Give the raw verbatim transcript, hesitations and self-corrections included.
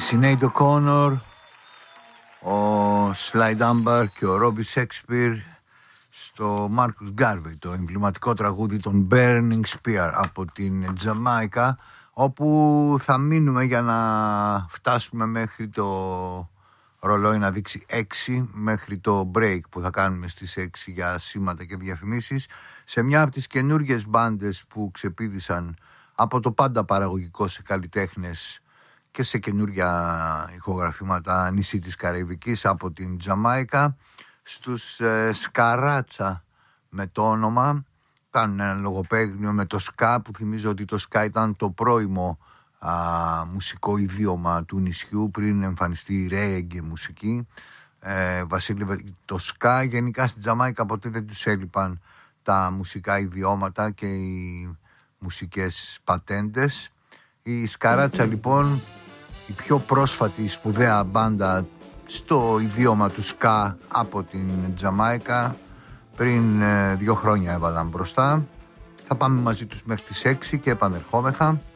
Sinead O'Connor, ο Sly Dunbar και ο Robbie Shakespeare στο Marcus Garvey, το εμβληματικό τραγούδι των Burning Spear από την Τζαμάικα, όπου θα μείνουμε για να φτάσουμε μέχρι το ρολόι να δείξει έξι, μέχρι το break που θα κάνουμε στις έξι για σήματα και διαφημίσεις, σε μια από τις καινούργιες μπάντες που ξεπήδησαν από το πάντα παραγωγικό σε καλλιτέχνες και σε καινούργια ηχογραφήματα νησί της Καραϊβικής από την Τζαμάικα, στους ε, Σκαράτσα με το όνομα. Κάνουν ένα λογοπαίγνιο με το ska, που θυμίζω ότι το ska ήταν το πρώιμο α, μουσικό ιδίωμα του νησιού πριν εμφανιστεί η ρέγγε μουσική. ε, Βασίλη, το ska γενικά στην Τζαμάικα ποτέ δεν τους έλειπαν τα μουσικά ιδιώματα και οι μουσικές πατέντες. Η Σκαράτσα λοιπόν, η πιο πρόσφατη σπουδαία μπάντα στο ιδίωμα του ska από την Τζαμάικα, πριν ε, δύο χρόνια έβαλαν μπροστά. Θα πάμε μαζί τους μέχρι τις έξι και επανερχόμεθα.